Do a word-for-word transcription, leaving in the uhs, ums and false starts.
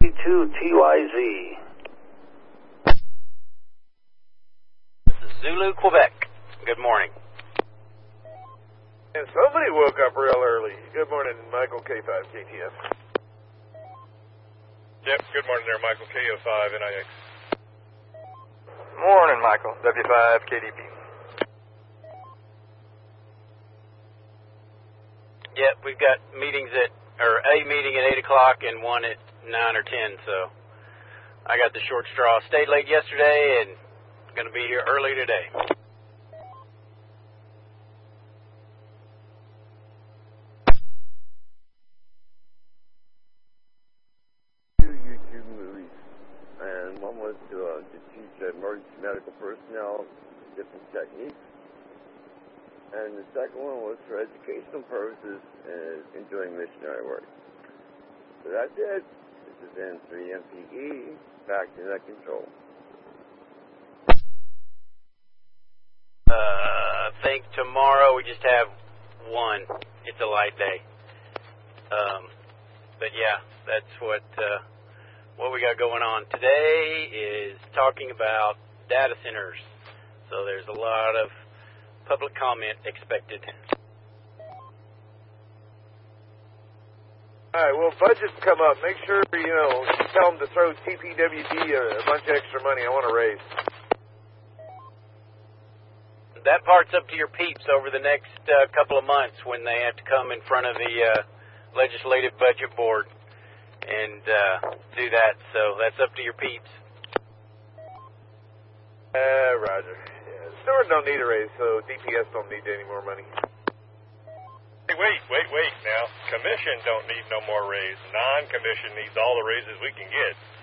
two T Y Z. Zulu, Quebec. Good morning. And somebody woke up real early. Good morning, Michael K five K T F. Yep, good morning there, Michael K O five N I X. Morning, Michael, W five K D P. Yep, we've got meetings at, or a meeting at eight o'clock and one at nine or ten, so I got the short straw. Stayed late yesterday and going to be here early today. Two YouTube movies, and one was to, uh, to teach emergency medical personnel different techniques, and the second one was for educational purposes and in doing missionary work. So that's it. This is N three M P E, back to net control. Uh, I think tomorrow we just have one. It's a light day. Um, but yeah, that's what uh, what we got going on. Today is talking about data centers. So there's a lot of public comment expected. All right, well, budgets come up. Make sure, you know, you tell them to throw T P W D a, a bunch of extra money. I want to raise. That part's up to your peeps over the next uh, couple of months when they have to come in front of the uh, Legislative Budget Board and uh, do that. So that's up to your peeps. Uh, Roger. Yeah, Stewart don't need a raise, so D P S don't need any more money. Hey, wait, wait, wait now. Commission don't need no more raise. Non-commission needs all the raises we can get.